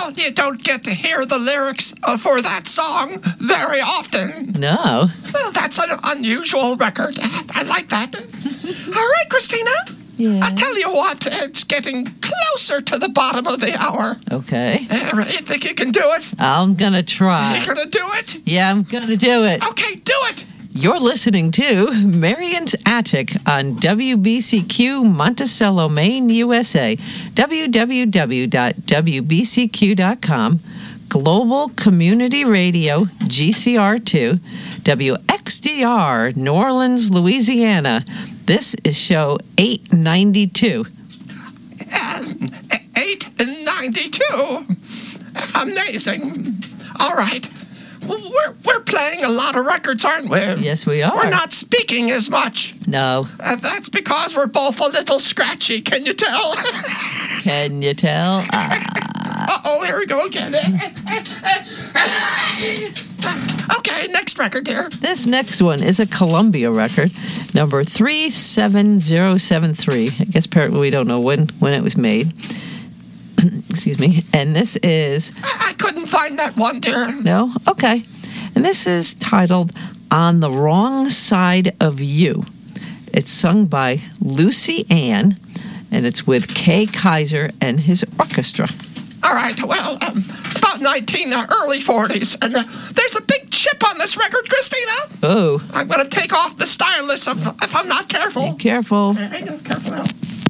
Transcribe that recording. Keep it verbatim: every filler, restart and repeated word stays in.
Well, you don't get to hear the lyrics uh, for that song very often. No. Well, that's an unusual record. I like that. All right, Christina. Yeah. I tell you what, it's getting closer to the bottom of the hour. Okay. Uh, you think you can do it? I'm going to try. You gonna do it? Yeah, I'm going to do it. Okay, do it. You're listening to Marion's Attic on W B C Q Monticello, Maine, U S A. w w w dot w b c q dot com. Global Community Radio, G C R two. W X D R, New Orleans, Louisiana. This is show eight ninety-two. Uh, eight ninety-two? Amazing. All right. We're, we're playing a lot of records, aren't we? Yes, we are. We're not speaking as much. No. Uh, that's because we're both a little scratchy, can you tell? Can you tell? Ah. Uh-oh, here we go again. Okay, next record here. This next one is a Columbia record, number three seven zero seven three. I guess apparently we don't know when, when it was made. Excuse me. And this is... I, I couldn't find that one, dear. No? Okay. And this is titled On the Wrong Side of You. It's sung by Lucy Ann, and it's with Kay Kaiser and his orchestra. All right, well, um, about nineteen, uh, early forties, and uh, there's a big chip on this record, Christina. Oh. I'm going to take off the stylus if, if I'm not careful. Be careful. Hang on, careful now.